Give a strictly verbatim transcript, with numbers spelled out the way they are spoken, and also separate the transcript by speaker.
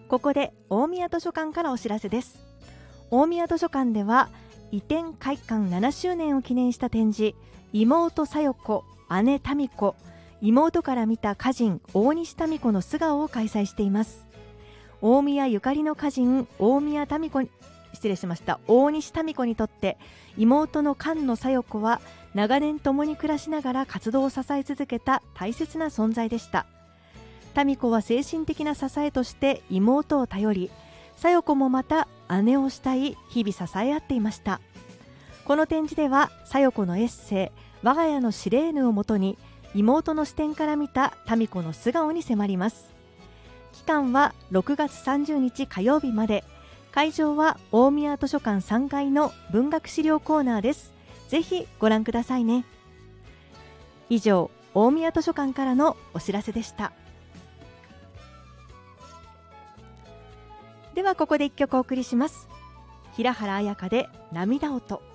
Speaker 1: ここで大宮図書館からお知らせです。大宮図書館では移転開館ななしゅうねんを記念した展示、妹小夜子、姉民子、妹から見た歌人大西民子の素顔を開催しています。大宮ゆかりの歌人大宮民子失礼しました大西民子にとって妹の菅野小夜子は長年共に暮らしながら活動を支え続けた大切な存在でした。民子は精神的な支えとして妹を頼り、小夜子もまた姉を慕い日々支え合っていました。この展示では小夜子のエッセイ我が家のシレーヌをもとに妹の視点から見た民子の素顔に迫ります。期間はろくがつさんじゅうにち火曜日まで。会場は大宮図書館さんがいの文学資料コーナーです。ぜひご覧くださいね。以上、大宮図書館からのお知らせでした。ではここで一曲お送りします。平原綾香で涙音。